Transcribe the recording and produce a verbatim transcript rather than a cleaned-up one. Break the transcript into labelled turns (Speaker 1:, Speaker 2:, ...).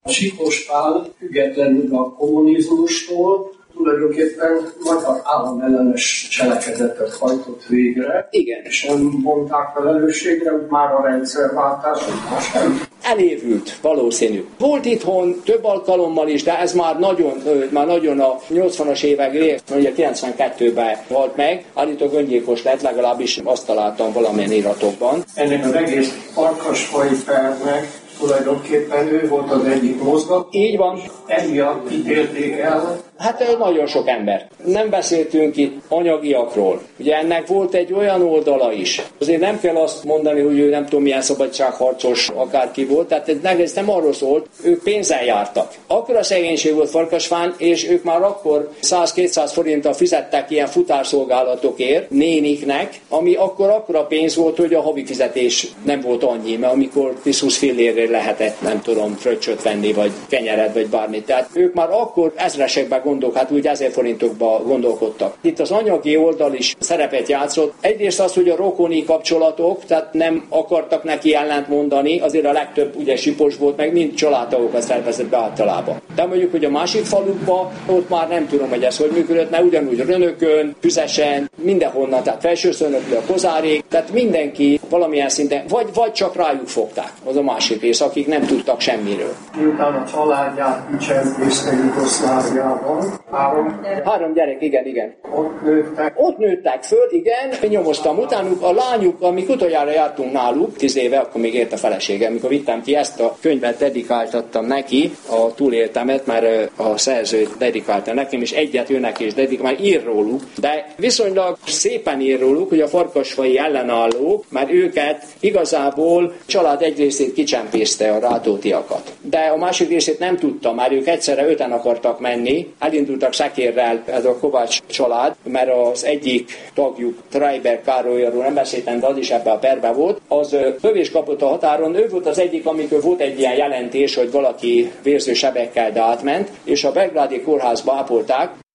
Speaker 1: Sipos Pál függetlenül a kommunizmustól tulajdonképpen magyar államellenes cselekedetet hajtott végre.
Speaker 2: Igen.
Speaker 1: És nem mondták felelősségre, hogy már a rendszerváltás után sem.
Speaker 2: Elévült, valószínű. Volt itthon több alkalommal is, de ez már nagyon, már nagyon a nyolcvanas évek végén, ugye kilencvenkettőben halt meg, állítólag öngyilkos lett, legalábbis azt találtam valamilyen iratokban.
Speaker 1: Ennek az egész Farkasfai pernek tulajdonképpen ő volt az egyik mozgat.
Speaker 2: Így van.
Speaker 1: Emiatt ítélték el.
Speaker 2: Hát nagyon sok ember. Nem beszéltünk itt anyagiakról. Ugye ennek volt egy olyan oldala is. Azért nem kell azt mondani, hogy ő nem tudom milyen szabadságharcos akárki volt. Tehát ez nem arról szólt, ők pénzzel jártak. Akkor a szegénység volt Farkasfán, és ők már akkor száz-kétszáz forinttal fizettek ilyen futárszolgálatokért néniknek, ami akkor akkora pénz volt, hogy a havi fizetés nem volt annyi, mert amikor tíz-húsz fillérre lehetett, nem tudom, fröccsöt venni, vagy kenyeret, vagy bármit. Tehát ők már akkor ezresekben gondolk, hát úgy ezer forintokba gondolkodtak. Itt az anyagi oldal is szerepet játszott. Egyrészt az, hogy a rokoni kapcsolatok, tehát nem akartak neki ellent mondani, azért a legtöbb ugye Sipos volt, meg mind családtagokat szervezett be általában. De mondjuk, hogy a másik falukba, ott már nem tudom, hogy ez hogy működött, mert ugyanúgy Rönökön, Füzesen, mindenhonnan, tehát Felsőszörnöklő, a Kozárék, tehát mindenki valamilyen szinten, vagy, vagy csak rájuk fogták, az a másik rész, akik nem tudtak semmiről.
Speaker 1: Miután a családját kicsempészte Jugoszláviában, három,
Speaker 2: három gyerek, igen, igen.
Speaker 1: Ott nőttek.
Speaker 2: Ott nőttek föl, igen, én nyomoztam utánuk, a lányuk, amik utoljára jártunk náluk, tíz éve, akkor még ért a felesége, amikor vittem ki ezt a könyvet, dedikáltattam neki, a túléltemet, mert a szerző dedikálta nekem, és egyet őnek is dedikál, már ír róluk, de viszonylag szépen ír róluk, hogy a farkasfai ellenállók, mert őket igazából család egy részét kicsempészte, a rátótiakat. De a másik részét nem tudta, már ők egyszerre öten akartak menni, elindultak szekérrel, ez a Kovács család, mert az egyik tagjuk, Treiber Károlyról nem beszéltem, de az is ebben a perben volt, az lövés kapott a határon, ő volt az egyik, amikor volt egy ilyen jelentés, hogy valaki vérző sebekkel átment, és a belgrádi kórházba ápolták,